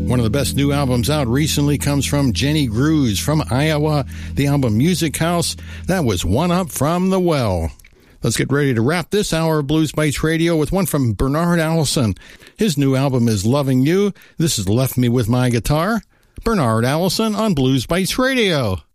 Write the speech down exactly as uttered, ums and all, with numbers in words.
One of the best new albums out recently comes from Jenny Grews from Iowa. The album Music House, that was One Up from the Well. Let's get ready to wrap this hour of Blues Bites Radio with one from Bernard Allison. His new album is Loving You. This is Left Me With My Guitar. Bernard Allison on Blues Bites Radio.